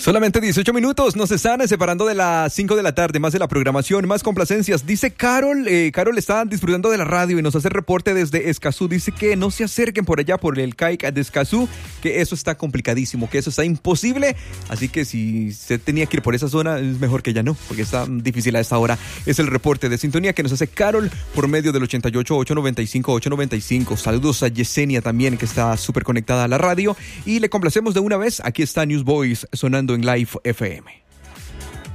Solamente 18 minutos nos están separando de las 5 de la tarde, más de la programación, más complacencias. Dice Carol, Carol está disfrutando de la radio y nos hace reporte desde Escazú. Dice que no se acerquen por allá por el CAIC de Escazú, que eso está complicadísimo, que eso está imposible. Así que si se tenía que ir por esa zona, es mejor que ya no, porque está difícil a esta hora. Es el reporte de sintonía que nos hace Carol por medio del 88-895-895. Saludos a Yesenia también, que está súper conectada a la radio. Y le complacemos de una vez. Aquí está Newsboys sonando en Live FM.